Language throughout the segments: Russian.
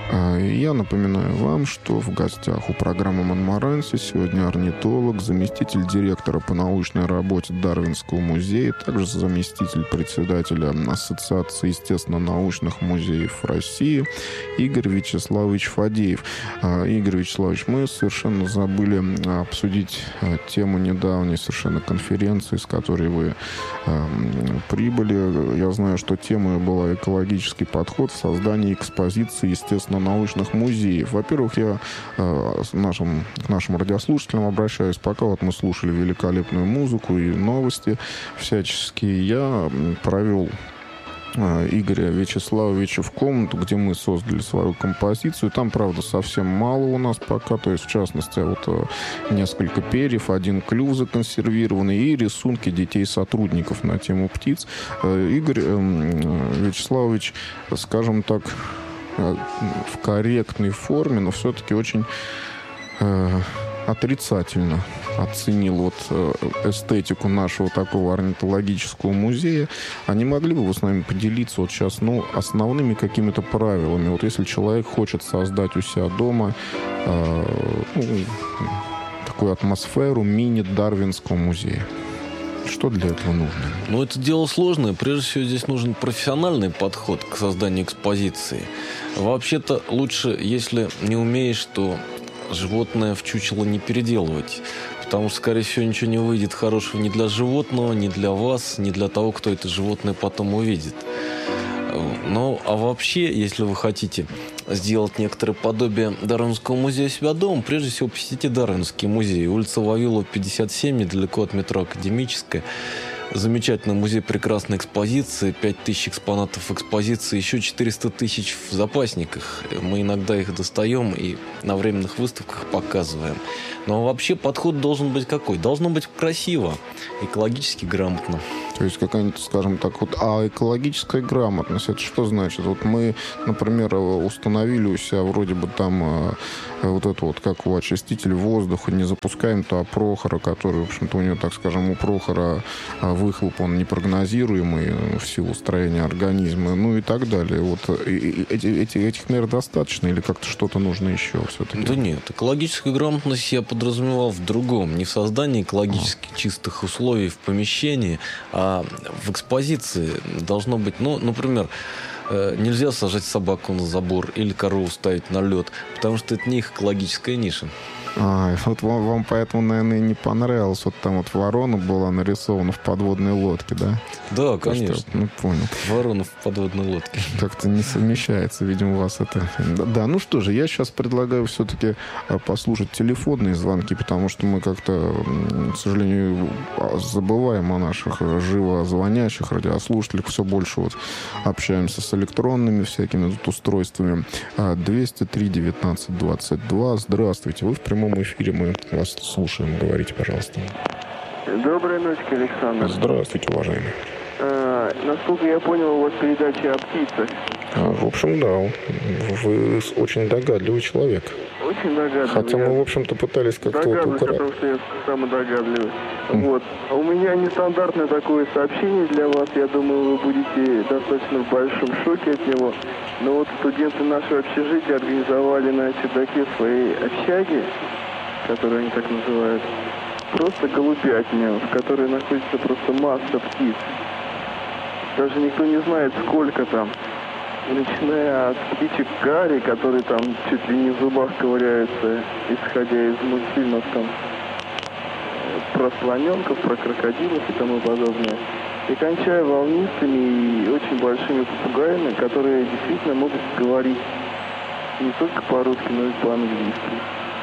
Я напоминаю вам, что в гостях у программы «Монмаранси» сегодня орнитолог, заместитель директора по научной работе Дарвинского музея, также заместитель председателя Ассоциации естественно-научных музеев России Игорь Вячеславович Фадеев. Игорь Вячеславович, мы совершенно забыли обсудить тему недавней совершенно конференции, с которой вы прибыли. Я знаю, что тема была экологический подход в создании экспозиции естественно-научных музеев. Во-первых, я к нашим радиослушателям обращаюсь. Пока вот мы слушали великолепную музыку и новости всяческие, я провел Игоря Вячеславовича в комнату, где мы создали свою композицию. Там, правда, совсем мало у нас пока. То есть, в частности, вот несколько перьев, один клюв законсервированный и рисунки детей-сотрудников на тему птиц. Игорь Вячеславович, скажем так, в корректной форме, но все-таки очень отрицательно оценил вот эстетику нашего такого орнитологического музея. А не могли бы вы с нами поделиться вот сейчас, основными какими-то правилами? Вот если человек хочет создать у себя дома такую атмосферу мини-дарвинского музея, что для этого нужно? Это дело сложное. Прежде всего, здесь нужен профессиональный подход к созданию экспозиции. Вообще-то лучше, если не умеешь, то животное в чучело не переделывать. Потому что, скорее всего, ничего не выйдет хорошего ни для животного, ни для вас, ни для того, кто это животное потом увидит. А вообще, если вы хотите сделать некоторое подобие Дарвинского музея у себя дома, прежде всего посетите Дарвинский музей. Улица Вавилова, 57, недалеко от метро Академическая. Замечательный музей, прекрасной экспозиции, 5000 экспонатов экспозиции, еще 400 тысяч в запасниках. Мы иногда их достаем и на временных выставках показываем. Но вообще подход должен быть какой? Должно быть красиво, экологически грамотно. То есть какая-нибудь, скажем так, экологическая грамотность, это что значит? Вот мы, например, установили у себя вроде бы там вот это вот, как у очистителя воздуха, не запускаем то Прохора, который, в общем-то, у него, так скажем, у Прохора выхлоп, он непрогнозируемый в силу строения организма, и так далее. Вот этих мер достаточно или как-то что-то нужно еще все-таки? Да нет, экологическую грамотность я подразумевал в другом. Не в создании экологически чистых условий в помещении, а в экспозиции должно быть, например, нельзя сажать собаку на забор или корову ставить на лед, потому что это не их экологическая ниша. Вот вам поэтому, наверное, не понравилось. Вот там вот ворона была нарисована в подводной лодке, да? Да, конечно. Понял. Ворона в подводной лодке. Как-то не совмещается, видимо, у вас это. Да, что же, я сейчас предлагаю все-таки послушать телефонные звонки, потому что мы как-то, к сожалению, забываем о наших живо звонящих радиослушателях. Все больше вот общаемся с электронными всякими тут устройствами. 203-19-22. Здравствуйте. Вы в прямом эфире, мы вас слушаем. Говорите, пожалуйста. Доброй ночи, Александр. Здравствуйте, уважаемый. Насколько я понял, у вас передача о птицах. В общем, да. Вы очень догадливый человек. Очень догадливый. Хотя мы, в общем-то, пытались как-то... Догадливый, потому что я самый догадливый. Вот. А у меня нестандартное такое сообщение для вас. Я думаю, вы будете достаточно в большом шоке от него. Но вот студенты нашего общежития организовали на чердаке своей общаги, которую они так называют, просто голубятню, в которой находится просто масса птиц. Даже никто не знает, сколько там. Начиная от птичек Гарри, которые там чуть ли не в зубах ковыряются, исходя из мультфильмов там про слоненков, про крокодилов и тому подобное. И кончая волнистыми и очень большими попугаями, которые действительно могут говорить не только по-русски, но и по-английски.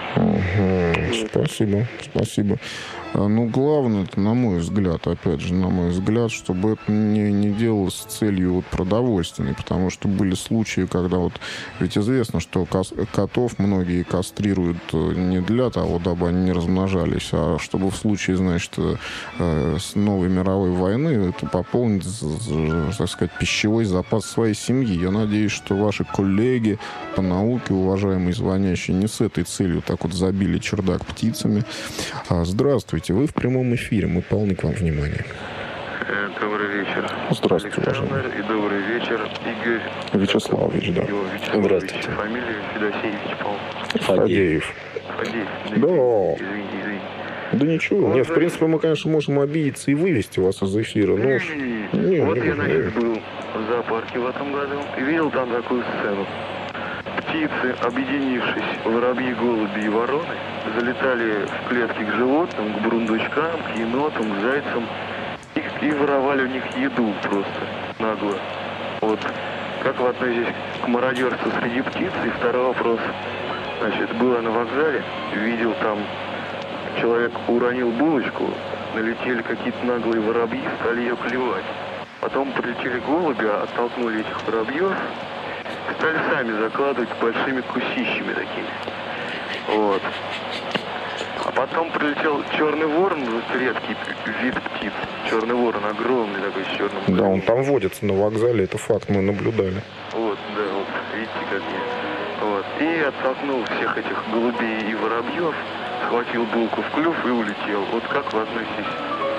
Спасибо. Главное, это, на мой взгляд, чтобы это не делалось с целью продовольственной, потому что были случаи, когда ведь известно, что котов многие кастрируют не для того, дабы они не размножались, а чтобы в случае, с новой мировой войны это пополнить, так сказать, пищевой запас своей семьи. Я надеюсь, что ваши коллеги по науке, уважаемые звонящие, не с этой целью так вот забили чердак птицами. Здравствуйте, вы в прямом эфире, мы полны к вам внимания. Добрый вечер. Здравствуйте, Александр, уважаемый. и добрый вечер, Игорь. Вячеславович, да. Его Вячеславович. Здравствуйте. Фамилия Федосеевич, по-моему. Фадеев. Фадеев. Да. Извините. Да ничего. Нет, в принципе, мы, конечно, можем обидеться и вывести вас из эфира. Но уж... Не, Вот не я, нужно. значит, был в зоопарке в этом году и видел там такую сцену. Птицы, объединившись, воробьи, голуби и вороны, залетали в клетки к животным, к бурундучкам, к енотам, к зайцам и воровали у них еду просто нагло. Вот как вы относитесь к мародерству среди птиц? И второй вопрос. Значит, было на вокзале, видел там, человек уронил булочку, налетели какие-то наглые воробьи, стали ее клевать. Потом прилетели голуби, оттолкнули этих воробьев, стали сами закладывать большими кусищами такими. Вот. А потом прилетел черный ворон, редкий вид птиц. Черный ворон огромный такой с черным Да, он крылом. там водится на вокзале, это факт, мы наблюдали. Вот, да, вот, видите, как я. Вот. И оттолкнул всех этих голубей и воробьев, схватил булку в клюв и улетел. Вот как вы относитесь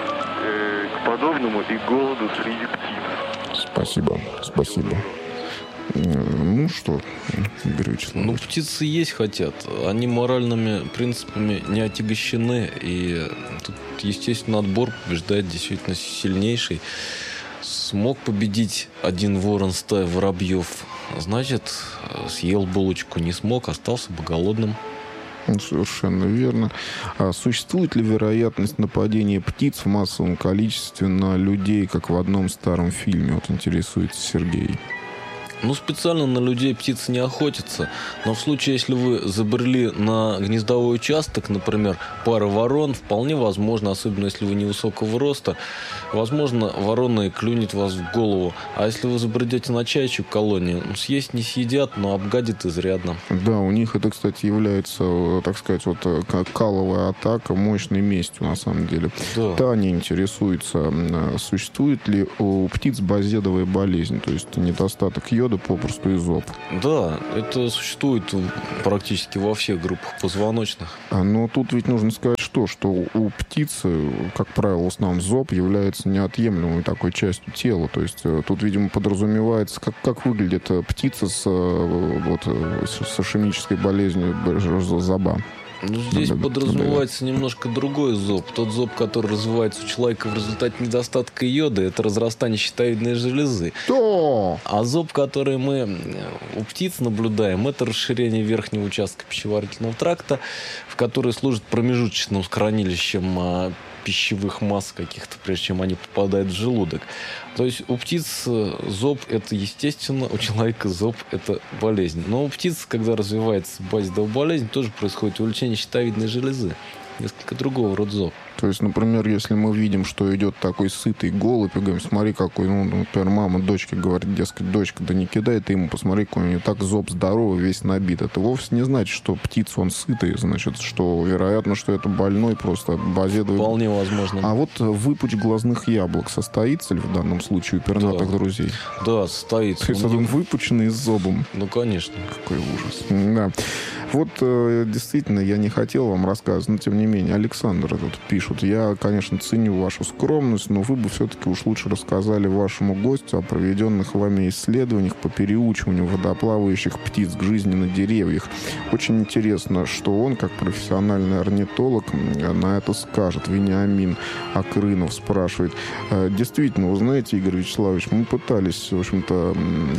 к подобному и к голоду среди птиц? Спасибо, спасибо. Ну что, Игорь Вячеславович? Ну, птицы есть хотят. Они моральными принципами не отягощены. И тут, естественно, отбор побеждает действительно сильнейший. Смог победить один ворон стаи воробьев, значит, съел булочку. Не смог, остался бы голодным. Совершенно верно. А существует ли вероятность нападения птиц в массовом количестве на людей, как в одном старом фильме? Вот интересуется Сергей. Ну, специально на людей птицы не охотятся. Но в случае, если вы забрели на гнездовой участок, например, пара ворон, вполне возможно, особенно если вы невысокого роста, возможно, ворона клюнет вас в голову. А если вы забредете на чайчью колонию, съесть не съедят, но обгадит изрядно. Да, у них это, кстати, является, так сказать, вот как каловая атака, мощной местью, на самом деле. Да. Таня интересуется, существует ли у птиц базедовая болезнь, то есть недостаток йода, попросту и зоб. Да, это существует практически во всех группах позвоночных. Но тут ведь нужно сказать, что у птицы, как правило, в основном зоб является неотъемлемой такой частью тела. То есть тут, видимо, подразумевается, как выглядит птица с ишемической болезнью зоба. Ну, здесь Да, подразумевается немножко другой зоб. Тот зоб, который развивается у человека в результате недостатка йода, это разрастание щитовидной железы. То! А зоб, который мы у птиц наблюдаем, это расширение верхнего участка пищеварительного тракта, в который служит промежуточным хранилищем пищевых масс каких-то, прежде чем они попадают в желудок. То есть у птиц зоб – это естественно, у человека зоб – это болезнь. Но у птиц, когда развивается базедовая болезнь, тоже происходит увеличение щитовидной железы. Несколько другого рода зоб. То есть, например, если мы видим, что идет такой сытый голубь, и говорим, смотри, какой, например, мама дочке говорит, дескать, дочка, да не кидай ты ему, посмотри, какой у него так зоб здоровый, весь набит. Это вовсе не значит, что птица, он сытый, значит, что, вероятно, что это больной просто базедовый. Вполне возможно. А вот выпуч глазных яблок состоится ли в данном случае у пернатых друзей? Да, состоится. То есть он выпученный с зобом. Ну, конечно. Какой ужас. Да. Вот действительно, я не хотел вам рассказывать, но тем не менее, Александр тут пишут. Я, конечно, ценю вашу скромность, но вы бы все-таки уж лучше рассказали вашему гостю о проведенных вами исследованиях по переучиванию водоплавающих птиц к жизни на деревьях. Очень интересно, что он, как профессиональный орнитолог, на это скажет. Вениамин Акрынов спрашивает. Действительно, вы знаете, Игорь Вячеславович, мы пытались, в общем-то,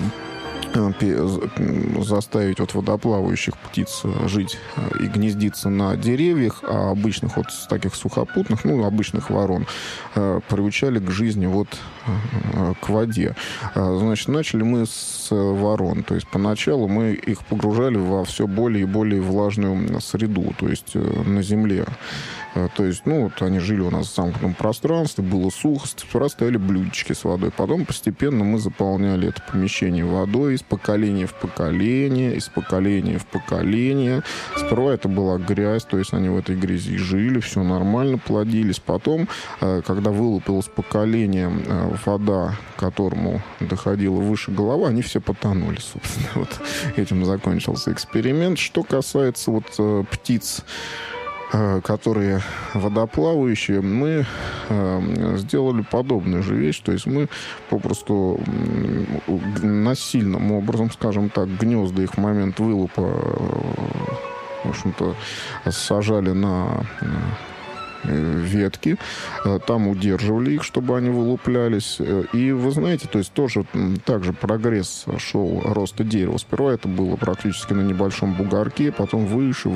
заставить вот водоплавающих птиц жить и гнездиться на деревьях, а обычных вот таких сухопутных, обычных ворон приучали к жизни вот к воде. Значит, начали мы с ворон. То есть поначалу мы их погружали во все более и более влажную среду, то есть на земле. То есть, вот они жили у нас в замкнутом пространстве, было сухо, стояли блюдечки с водой. Потом постепенно мы заполняли это помещение водой из поколения в поколение, из поколения в поколение. Сперва это была грязь, то есть они в этой грязи жили, все нормально, плодились. Потом, когда вылупилось поколение, вода, к которому доходила выше головы, они все потонули, собственно. Вот этим закончился эксперимент. Что касается птиц, которые водоплавающие, мы сделали подобную же вещь. То есть мы попросту насильным образом, скажем так, гнезда их в момент вылупа, в общем-то, сажали на ветки, там удерживали их, чтобы они вылуплялись. И вы знаете, то есть тоже также прогресс шел роста дерева. Сперва это было практически на небольшом бугорке, потом выше.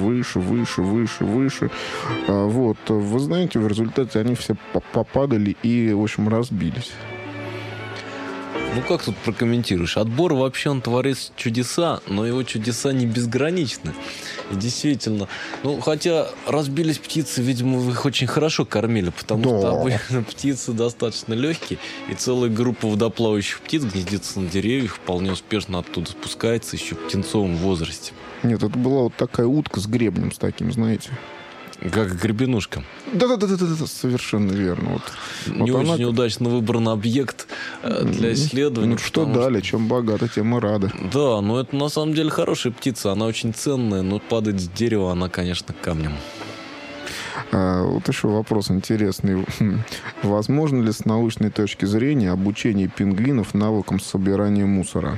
Вот. Вы знаете, в результате они все попадали и, в общем, разбились. Ну, как тут прокомментируешь? Отбор вообще, он творит чудеса, но его чудеса не безграничны. И действительно, ну, хотя разбились птицы, видимо, вы их очень хорошо кормили, потому что обычно птицы достаточно легкие, и целая группа водоплавающих птиц гнездится на деревьях, вполне успешно оттуда спускается еще в птенцовом возрасте. Нет, это была вот такая утка с гребнем, с таким, знаете. Как гребенушка. Да, совершенно верно. Вот не очень неудачно выбран объект для исследования. Ну что дали, чем богаты, тем и рады. Да, но это на самом деле хорошая птица, она очень ценная, но падать с дерева она, конечно, камнем. Вот еще вопрос интересный. Возможно ли с научной точки зрения обучение пингвинов навыкам собирания мусора?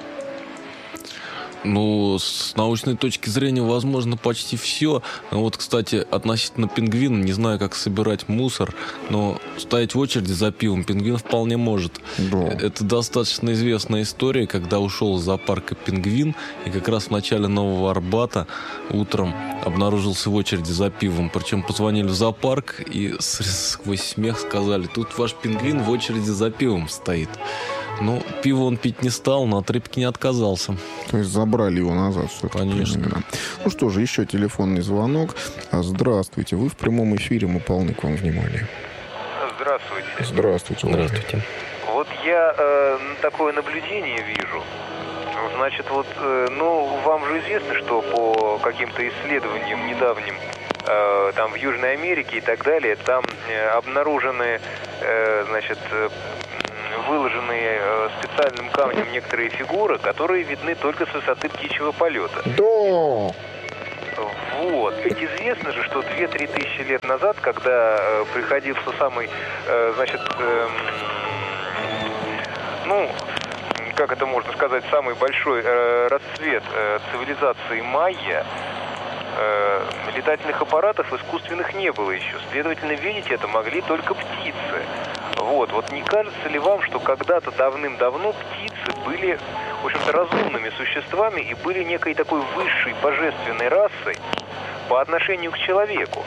Ну, с научной точки зрения, возможно, почти все. Вот, кстати, относительно пингвина, не знаю, как собирать мусор, но стоять в очереди за пивом пингвин вполне может. Да. Это достаточно известная история, когда ушел из зоопарка пингвин, и как раз в начале Нового Арбата утром обнаружился в очереди за пивом. Причем позвонили в зоопарк и сквозь смех сказали: тут ваш пингвин в очереди за пивом стоит. Ну, пиво он пить не стал, но от рыбки не отказался. То есть забрали его назад. Конечно. Ну что же, еще телефонный звонок. Здравствуйте, вы в прямом эфире, мы полны к вам внимания. Здравствуйте. Здравствуйте. Вот я такое наблюдение вижу. Значит, вот, вам же известно, что по каким-то исследованиям недавним там в Южной Америке и так далее, там обнаружены, выложенные специальным камнем некоторые фигуры, которые видны только с высоты птичьего полета. Да! Вот. Ведь известно же, что 2-3 тысячи лет назад, когда приходился самый, как это можно сказать, самый большой расцвет цивилизации майя, летательных аппаратов искусственных не было еще. Следовательно, видеть это могли только птицы. Вот не кажется ли вам, что когда-то давным-давно птицы были, в общем-то, разумными существами и были некой такой высшей божественной расой по отношению к человеку?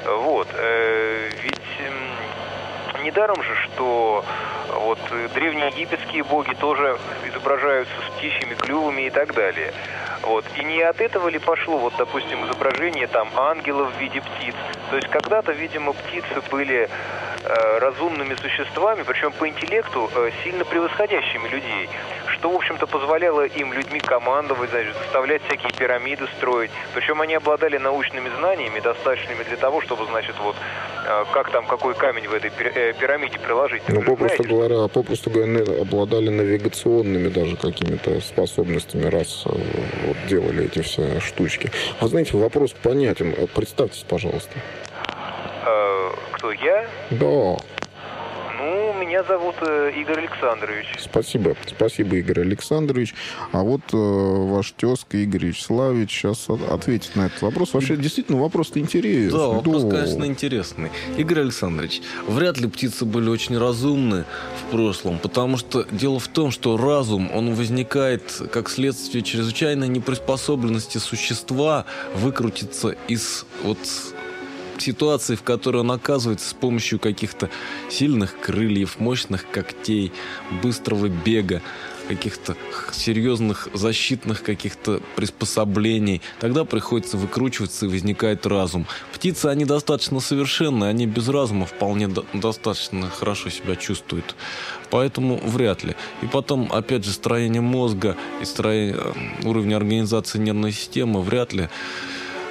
Ведь недаром же, что вот древнеегипетские боги тоже изображаются с птичьими клювами и так далее. И не от этого ли пошло, допустим, изображение там ангелов в виде птиц? То есть когда-то, видимо, птицы были разумными существами, причем по интеллекту сильно превосходящими людей, что, в общем-то, позволяло им людьми командовать, заставлять всякие пирамиды строить. Причем они обладали научными знаниями, достаточными для того, чтобы, как там, какой камень в этой пирамиде приложить. Попросту говоря, обладали навигационными даже какими-то способностями, раз делали эти все штучки. Вы знаете, вопрос понятен. Представьтесь, пожалуйста. Кто, я? Да. Меня зовут Игорь Александрович. Спасибо, Игорь Александрович. А вот ваш тезка Игорь Вячеславович сейчас ответит на этот вопрос. Вообще, действительно, вопрос-то интересный. Да, вопрос, конечно, интересный. Игорь Александрович, вряд ли птицы были очень разумны в прошлом, потому что дело в том, что разум, он возникает как следствие чрезвычайной неприспособленности существа выкрутиться из ситуации, в которой он оказывается с помощью каких-то сильных крыльев, мощных когтей, быстрого бега, каких-то серьезных защитных каких-то приспособлений. Тогда приходится выкручиваться, и возникает разум. Птицы, они достаточно совершенны, они без разума вполне достаточно хорошо себя чувствуют. Поэтому вряд ли. И потом, опять же, строение мозга и уровень организации нервной системы вряд ли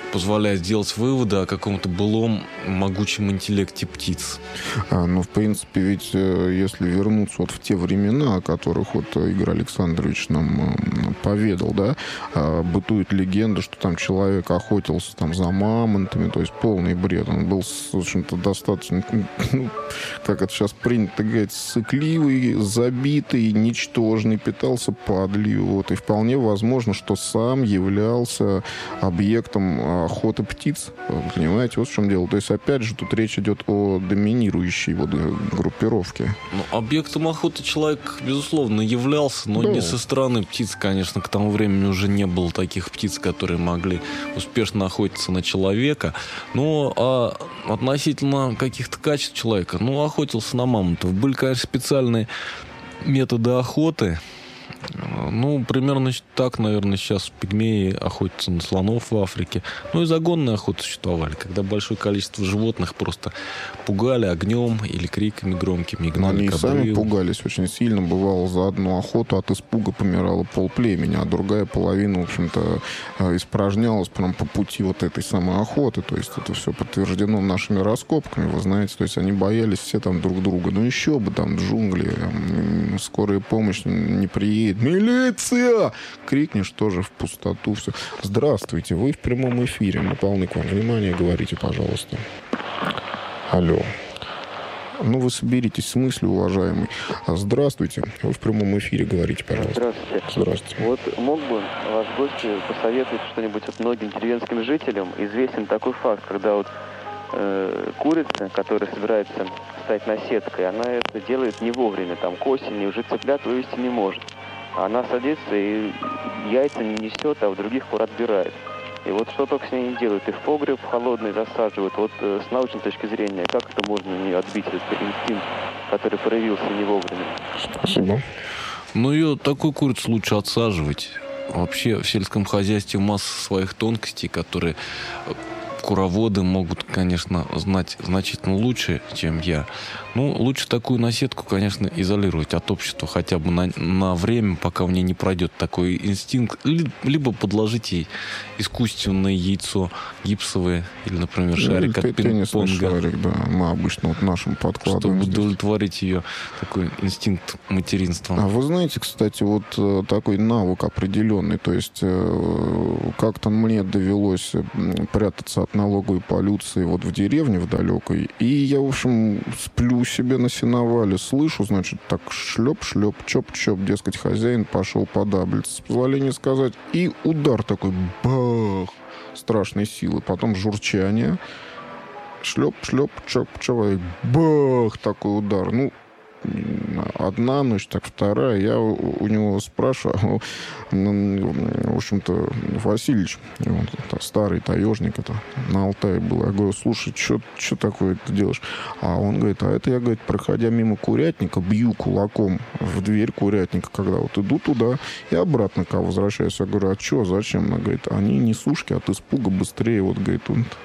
позволяет сделать выводы о каком-то былом могучем интеллекте птиц. Ну, в принципе, ведь если вернуться вот в те времена, о которых вот Игорь Александрович нам поведал, да, бытует легенда, что там человек охотился там за мамонтами, то есть полный бред. Он был, в общем-то, достаточно, ну, как это сейчас принято говорить, сыкливый, забитый, ничтожный, питался падлью, вот, и вполне возможно, что сам являлся объектом охоты птиц, понимаете, вот в чем дело. То есть, опять же, тут речь идет о доминирующей вот группировке. Ну, объектом охоты человек, безусловно, являлся, но не со стороны птиц, конечно. К тому времени уже не было таких птиц, которые могли успешно охотиться на человека. Но относительно каких-то качеств человека, ну, охотился на мамонтов. Были, конечно, специальные методы охоты. Ну, примерно так, наверное, сейчас пигмеи охотятся на слонов в Африке. Ну, и загонные охоты существовали, когда большое количество животных просто пугали огнем или криками громкими. Но они и сами пугались очень сильно. Бывало, за одну охоту от испуга помирало полплемени, а другая половина, в общем-то, испражнялась прям по пути вот этой самой охоты. То есть это все подтверждено нашими раскопками, вы знаете. То есть они боялись все там друг друга. Ну, еще бы там джунгли, скорая помощь не приедет. Милиция! Крикнешь тоже в пустоту. Все. Здравствуйте, вы в прямом эфире. Мы полны к вам внимания. Говорите, пожалуйста. Алло. Ну, вы соберитесь с мыслью, уважаемый. Здравствуйте. Вы в прямом эфире. Говорите, пожалуйста. Здравствуйте. Здравствуйте. Вот мог бы ваш гость посоветовать что-нибудь вот многим деревенским жителям? Известен такой факт, когда вот курица, которая собирается стать наседкой, она это делает не вовремя, там к осени уже цыплят вывести не может. Она садится и яйца не несет, а у других кур отбирает. И вот что только с ней не делают. И в погреб холодный засаживают. Вот с научной точки зрения, как это можно не отбить, этот инстинкт, который проявился не вовремя? Спасибо. Ну, ее такую курицу лучше отсаживать. Вообще в сельском хозяйстве масса своих тонкостей, которые куроводы могут, конечно, знать значительно лучше, чем я. Ну, лучше такую наседку, конечно, изолировать от общества хотя бы на время, пока у нее не пройдет такой инстинкт. Либо подложить ей искусственное яйцо гипсовое или, например, шарик от пинг-понга. Шарик, да. Мы обычно вот нашим подкладываем. Чтобы удовлетворить ее такой инстинкт материнства. А вы знаете, кстати, вот такой навык определенный. То есть как-то мне довелось прятаться от налоговой полиции вот в деревне в далекой. И я, в общем, сплю себе на сеновале, слышу, значит, так шлеп-шлеп, чоп-чоп, дескать, хозяин пошел подаблиться, с позволения сказать. И удар такой, бах, страшной силы. Потом журчание, шлеп-шлеп, чоп-чоп, бах, такой удар. Ну, одна ночь, так вторая. Я у него спрашиваю, в общем-то, Васильевич, он, старый таежник, это на Алтае был. Я говорю, слушай, что такое ты делаешь? А он говорит, а это я, говорит, проходя мимо курятника, бью кулаком в дверь курятника, когда вот иду туда и обратно, когда возвращаюсь. Я говорю, а что, зачем? Она говорит, они не сушки, от испуга быстрее, вот, говорит,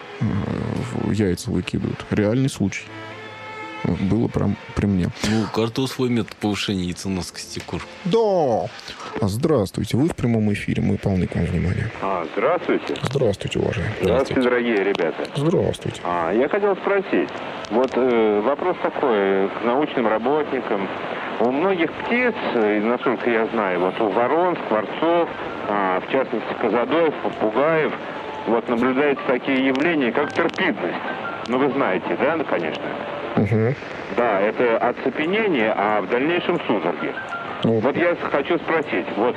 яйца выкидывают. Реальный случай. Было прям при мне. Ну, у каждого свой метод повышения яйценоскости кур. Да! Здравствуйте. Вы в прямом эфире. Мы полны к вам внимания. Здравствуйте. Здравствуйте, уважаемые. Здравствуйте, дорогие ребята. Здравствуйте. Я хотел спросить. Вот вопрос такой к научным работникам. У многих птиц, насколько я знаю, вот у ворон, скворцов, в частности казадоев, попугаев, вот наблюдаются такие явления, как торпидность. Ну, вы знаете, да, конечно? Угу. Да, это оцепенение, а в дальнейшем судороги. Вот я хочу спросить, вот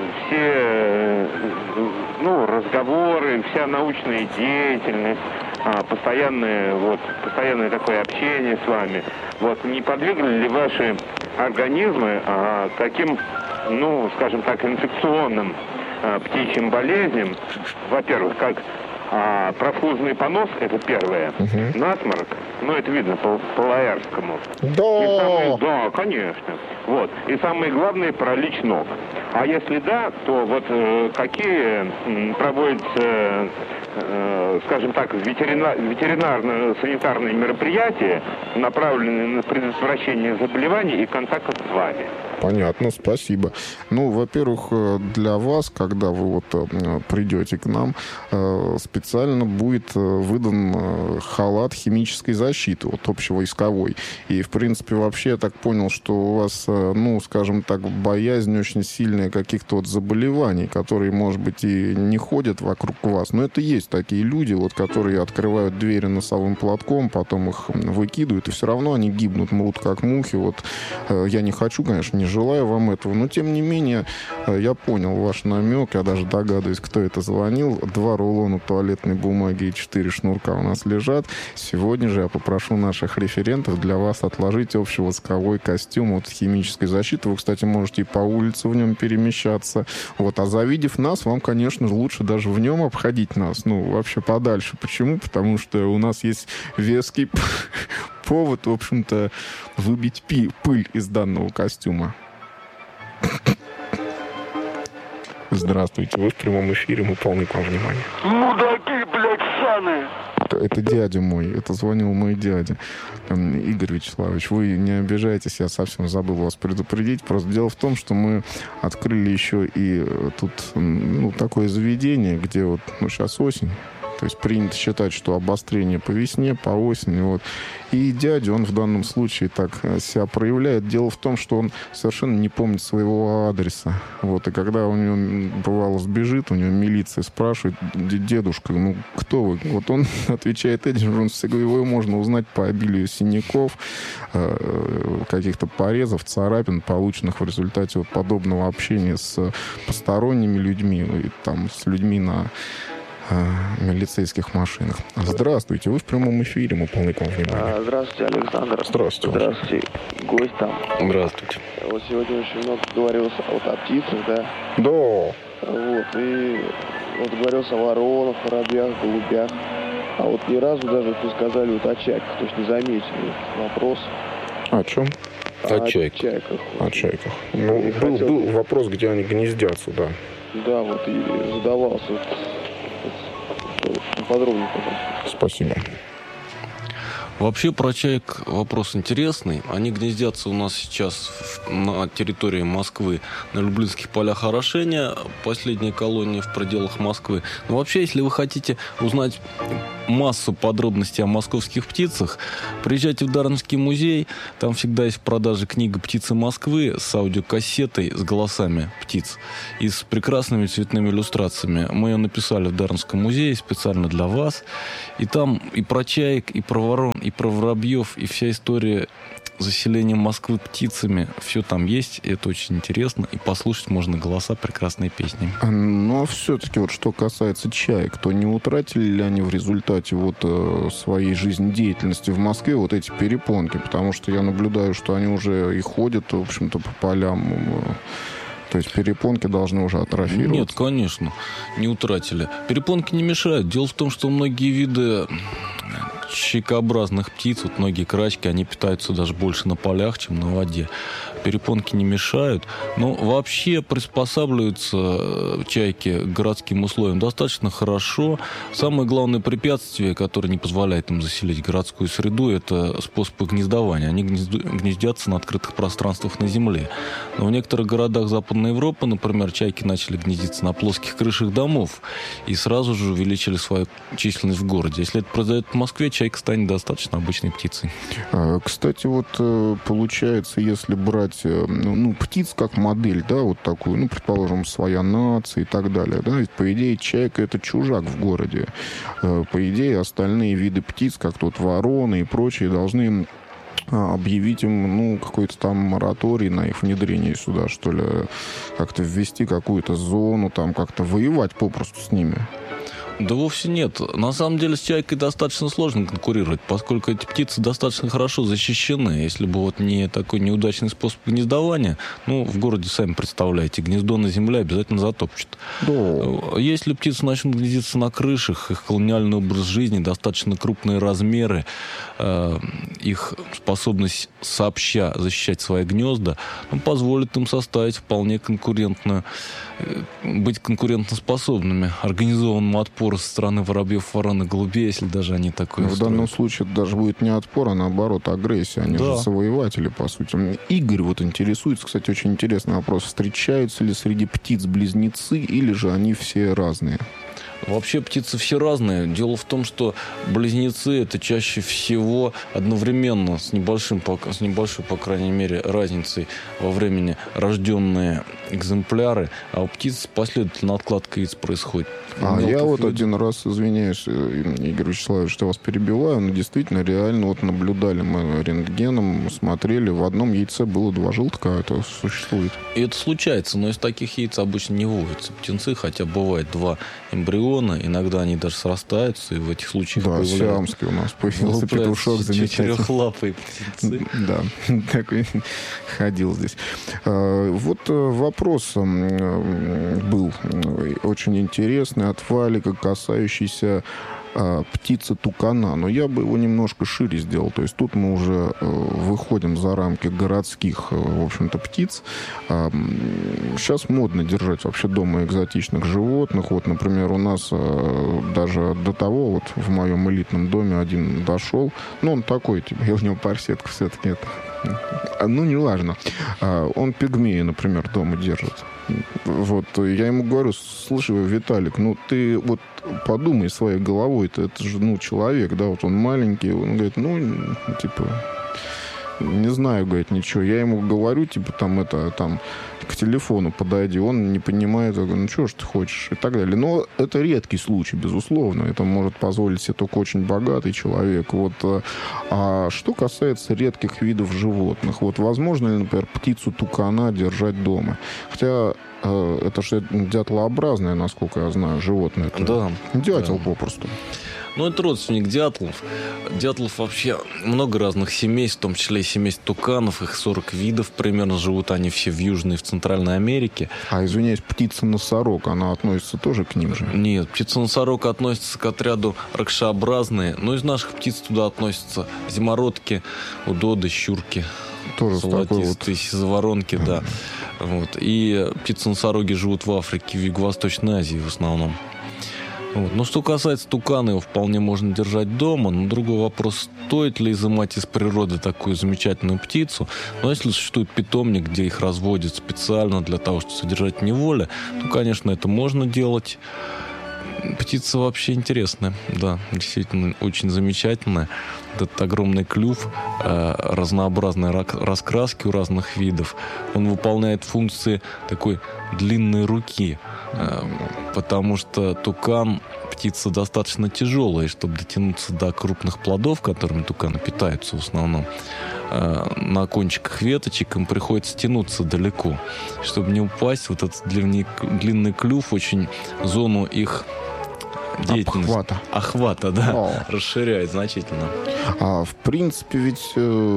все разговоры, вся научная деятельность, постоянное такое общение с вами, вот не подвигли ли ваши организмы таким, скажем так, инфекционным птичьим болезням, во-первых, как профузный понос, это первое. Насморк, это видно по Лаэрскому. Да! Да, конечно. Вот. И самое главное, паралич ног. А если да, то вот какие проводятся, скажем так, ветеринарно-санитарные мероприятия, направленные на предотвращение заболеваний и контактов с вами? Понятно, спасибо. Ну, во-первых, для вас, когда вы вот придете к нам, специально будет выдан халат химической защиты, вот общевойсковой. И, в принципе, вообще я так понял, что у вас, ну, скажем так, боязнь очень сильная каких-то вот заболеваний, которые, может быть, и не ходят вокруг вас. Но это есть такие люди, вот, которые открывают двери носовым платком, потом их выкидывают, и все равно они гибнут, мрут как мухи. Вот я не хочу, конечно, не желаю вам этого, но, тем не менее, я понял ваш намек, я даже догадываюсь, кто это звонил. 2 рулона туалетной бумаги и 4 шнурка у нас лежат. Сегодня же я попрошу наших референтов для вас отложить общевойсковой костюм от химической защиты. Вы, кстати, можете и по улице в нем перемещаться. Вот. А завидев нас, вам, конечно, лучше даже в нем обходить нас. Ну, вообще подальше. Почему? Потому что у нас есть веский повод, в общем-то, выбить пыль из данного костюма. Здравствуйте, вы в прямом эфире, мы полны к вам внимания. Мудаки, блядь, саны! Это дядя мой, это звонил мой дядя. Игорь Вячеславович, вы не обижайтесь, я совсем забыл вас предупредить. Просто дело в том, что мы открыли еще и тут, ну, такое заведение, где вот, ну, сейчас осень. То есть принято считать, что обострение по весне, по осени. Вот. И дядя, он в данном случае так себя проявляет. Дело в том, что он совершенно не помнит своего адреса. Вот. И когда у него, бывало, сбежит, у него милиция спрашивает: дедушка, ну кто вы? Вот он отвечает этим, он всегда его можно узнать по обилию синяков, каких-то порезов, царапин, полученных в результате вот подобного общения с посторонними людьми, и, там, с людьми на милицейских машинах. Здравствуйте, вы в прямом эфире, мы полны к вам внимания. Здравствуйте, Александр. Здравствуйте. Здравствуйте, гость там. Здравствуйте. Вот сегодня очень много говорилось вот о птицах, да? Да. Вот, и вот говорилось о воронах, воробьях, голубях. А вот ни разу даже не сказали вот о чайках, то есть не заметили вопрос. О чем? О чайках. Чайках. О чайках. Ну, был вопрос, где они гнездятся, да. Да, вот и задавался. Подробнее, пожалуйста. Спасибо. Вообще про чаек вопрос интересный. Они гнездятся у нас сейчас на территории Москвы, на Люблинских полях орошения, последняя колония в пределах Москвы. Но вообще, если вы хотите узнать массу подробностей о московских птицах, приезжайте в Дарвинский музей. Там всегда есть в продаже книга «Птицы Москвы» с аудиокассетой с голосами птиц и с прекрасными цветными иллюстрациями. Мы ее написали в Дарвинском музее специально для вас. И там и про чаек, и про ворон, и про воробьев, и вся история заселения Москвы птицами. Все там есть, и это очень интересно. И послушать можно голоса, прекрасные песни. Ну, а все-таки, вот что касается чаек, то не утратили ли они в результате вот своей жизнедеятельности в Москве вот эти перепонки? Потому что я наблюдаю, что они уже и ходят, в общем-то, по полям. То есть перепонки должны уже атрофироваться? Нет, конечно, не утратили. Перепонки не мешают. Дело в том, что многие виды чайкообразных птиц, вот многие крачки, они питаются даже больше на полях, чем на воде. Перепонки не мешают. Но вообще приспосабливаются чайки к городским условиям достаточно хорошо. Самое главное препятствие, которое не позволяет им заселить городскую среду, это способы гнездования. Они гнездятся на открытых пространствах на земле. Но в некоторых городах Западной Европы, например, чайки начали гнездиться на плоских крышах домов и сразу же увеличили свою численность в городе. Если это произойдет в Москве, чайка станет достаточно обычной птицей. Кстати, вот получается, если брать птиц как модель, да, вот такую, ну, предположим, своя нация и так далее, да, ведь, по идее, чайка — это чужак в городе. По идее, остальные виды птиц, как тут вороны и прочие, должны объявить им, какой-то там мораторий на их внедрение сюда, что ли, как-то ввести какую-то зону, там, как-то воевать попросту с ними. Да вовсе нет. На самом деле с чайкой достаточно сложно конкурировать, поскольку эти птицы достаточно хорошо защищены. Если бы вот не такой неудачный способ гнездования, в городе, сами представляете, гнездо на земле обязательно затопчет. Да. Если птицы начнут гнездиться на крышах, их колониальный образ жизни, достаточно крупные размеры, их способность сообща защищать свои гнезда, позволит им составить вполне быть конкурентоспособными организованному отпору со стороны воробьев, ворон и голубей, если даже они такое устроят. В данном случае это даже будет не отпор, а наоборот агрессия. Они же завоеватели, по сути. Игорь интересуется, кстати, очень интересный вопрос. Встречаются ли среди птиц близнецы, или же они все разные? Вообще птицы все разные. Дело в том, что близнецы это чаще всего одновременно с небольшой, по крайней мере, разницей во времени рожденные экземпляры, а у птиц последовательно откладка яиц происходит. Я один раз, извиняюсь, Игорь Вячеславович, что вас перебиваю, но действительно реально наблюдали мы рентгеном, смотрели, в одном яйце было 2 желтка, это существует. И это случается, но из таких яиц обычно не выводятся птенцы, хотя бывает 2 эмбриона, иногда они даже срастаются, и в этих случаях сиамский у нас появился петушок замечательный. 4-лапые птенцы. Да, такой ходил здесь. Вот вопрос был очень интересный от Валика, касающийся птицы тукана. Но я бы его немножко шире сделал. То есть тут мы уже выходим за рамки городских, в общем-то, птиц. Сейчас модно держать вообще дома экзотичных животных. Вот, например, у нас даже до того, в моем элитном доме один дошел. Он такой, у него парсетка все-таки это. Неважно. Он пигмея, например, дома держит. Я ему говорю: слушай, Виталик, ты подумай своей головой, это же, человек, да, он маленький, он говорит, не знаю, говорит, ничего. Я ему говорю, к телефону подойди, он не понимает, я говорю, что ж ты хочешь, и так далее. Но это редкий случай, безусловно. Это может позволить себе только очень богатый человек. А что касается редких видов животных, возможно ли, например, птицу тукана держать дома? Хотя это же дятлообразное, насколько я знаю, животное. Да. Дятел попросту. Это родственник дятлов. Дятлов вообще много разных семейств, в том числе и семейств туканов. Их 40 видов примерно. Живут они все в Южной и в Центральной Америке. Извиняюсь, птица-носорог, она относится тоже к ним же? Нет, птица-носорог относится к отряду ракшообразные. Но из наших птиц туда относятся зимородки, удоды, щурки. Тоже золотистые, сизоворонки, да. И птицы-носороги живут в Африке, в Юго-Восточной Азии в основном. Но что касается тукана, его вполне можно держать дома. Но другой вопрос, стоит ли изымать из природы такую замечательную птицу. Но если существует питомник, где их разводят специально для того, чтобы содержать в неволе, то, конечно, это можно делать. Птица вообще интересная, да, действительно очень замечательная. Этот огромный клюв, разнообразные раскраски у разных видов. Он выполняет функции такой длинной руки, потому что тукан птица достаточно тяжелая, и чтобы дотянуться до крупных плодов, которыми туканы питаются в основном, на кончиках веточек им приходится тянуться далеко. Чтобы не упасть, этот длинный клюв очень зону их деятельности. Охвата, да, расширяет значительно. В принципе, ведь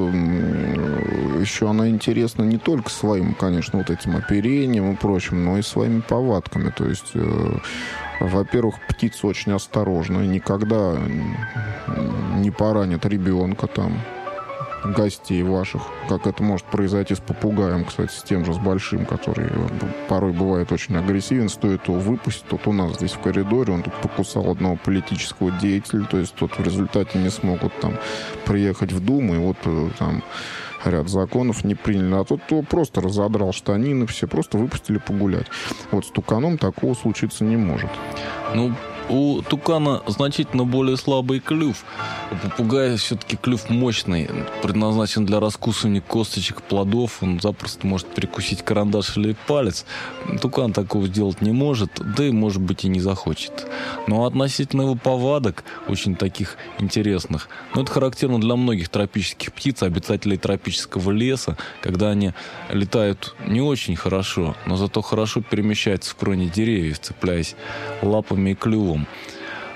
еще она интересна не только своим, конечно, этим оперением и прочим, но и своими повадками. То есть, во-первых, птица очень осторожная, никогда не поранит ребенка гостей ваших, как это может произойти с попугаем, кстати, с тем же, с большим, который порой бывает очень агрессивен. Стоит его выпустить. У нас здесь в коридоре он тут покусал одного политического деятеля, то есть тот в результате не смогут приехать в Думу, и ряд законов не приняли. А тот просто разодрал штанины, все просто выпустили погулять. С туканом такого случиться не может. У тукана значительно более слабый клюв. У попугая все-таки клюв мощный, предназначен для раскусывания косточек, плодов. Он запросто может перекусить карандаш или палец. Тукан такого сделать не может, да и, может быть, и не захочет. Но относительно его повадок, очень таких интересных, это характерно для многих тропических птиц, обитателей тропического леса, когда они летают не очень хорошо, но зато хорошо перемещаются в кроне деревьев, цепляясь лапами и клювом.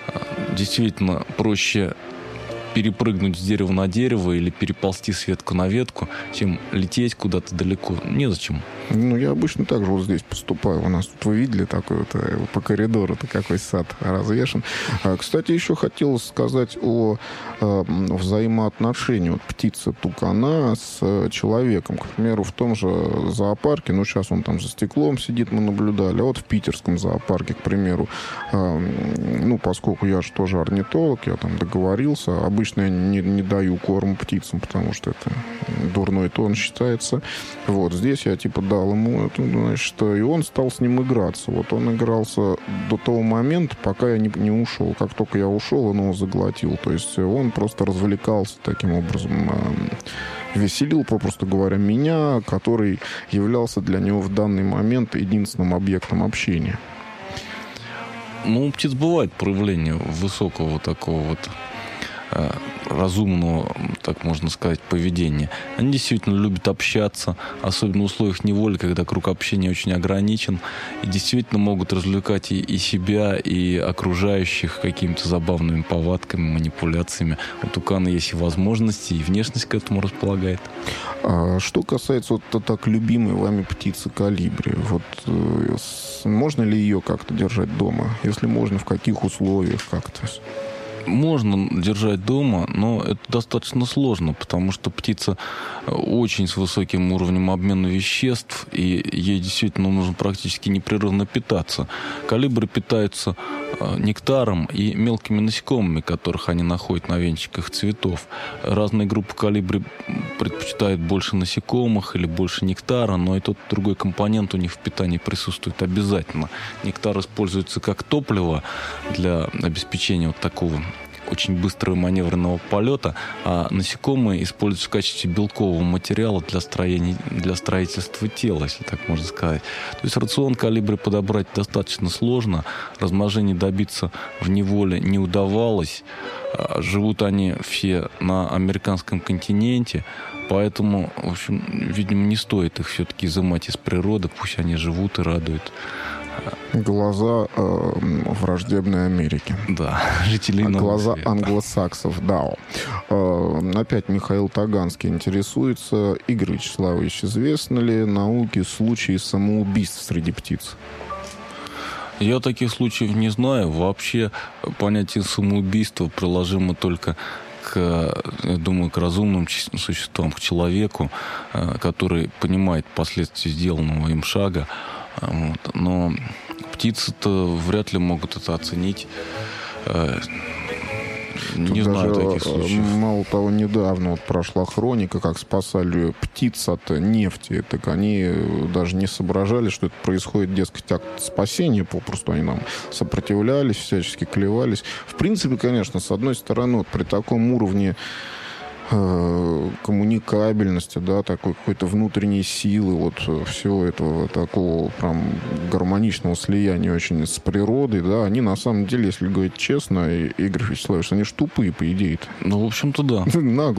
Действительно, проще перепрыгнуть с дерева на дерево или переползти с ветку на ветку, чем лететь куда-то далеко. Незачем. Ну, я обычно так же вот здесь поступаю. У нас тут, вы видели, такой вот по коридору-то какой сад развешен. Кстати, еще хотелось сказать о взаимоотношении вот птицы тукана с человеком. К примеру, в том же зоопарке, ну, сейчас он там за стеклом сидит, мы наблюдали, а вот в питерском зоопарке, к примеру, ну, поскольку я же тоже орнитолог, я там договорился, обычно я не даю корм птицам, потому что это дурной тон считается. Вот, здесь я типа дал ему это, значит, и он стал с ним играться. Вот он игрался до того момента, пока я не ушел. Как только я ушел, он его заглотил. То есть он просто развлекался таким образом, веселил, попросту говоря, меня, который являлся для него в данный момент единственным объектом общения. Ну, у птиц бывает проявление высокого такого вот разумного, так можно сказать, поведения. Они действительно любят общаться, особенно в условиях неволи, когда круг общения очень ограничен, и действительно могут развлекать и себя, и окружающих какими-то забавными повадками, манипуляциями. У тукана есть и возможности, и внешность к этому располагает. А что касается вот так любимой вами птицы колибри, вот можно ли ее как-то держать дома? Если можно, в каких условиях как-то? Можно держать дома, но это достаточно сложно, потому что птица очень с высоким уровнем обмена веществ, и ей действительно нужно практически непрерывно питаться. Колибри питаются нектаром и мелкими насекомыми, которых они находят на венчиках цветов. Разные группы колибри предпочитают больше насекомых или больше нектара, но и тот и другой компонент у них в питании присутствует обязательно. Нектар используется как топливо для обеспечения вот такого очень быстрого маневренного полета, а насекомые используются в качестве белкового материала для строительства тела, если так можно сказать. То есть рацион колибри подобрать достаточно сложно, размножение добиться в неволе не удавалось. Живут они все на американском континенте, поэтому, в общем, видимо, не стоит их все-таки изымать из природы, пусть они живут и радуют глаза враждебной Америки. Да, жителей нового глаза света. Англосаксов, да. Опять Михаил Таганский интересуется. Игорь Вячеславович, известны ли науке случаи самоубийств среди птиц? Я таких случаев не знаю. Вообще понятие самоубийства приложимо только я думаю, к разумным существам, к человеку, который понимает последствия сделанного им шага. Вот. Но птицы-то вряд ли могут это оценить. Не знаю таких случаев. Мало того, недавно вот прошла хроника, как спасали птиц от нефти. Так они даже не соображали, что это происходит, дескать, акт спасения. Попросту они нам сопротивлялись, всячески клевались. В принципе, конечно, с одной стороны, вот при таком уровне коммуникабельности, да, такой какой-то внутренней силы, вот всего этого такого прям гармоничного слияния очень с природой, да, они на самом деле, если говорить честно, Игорь Вячеславович, они ж тупые, по идее-то. Ну, в общем-то, да.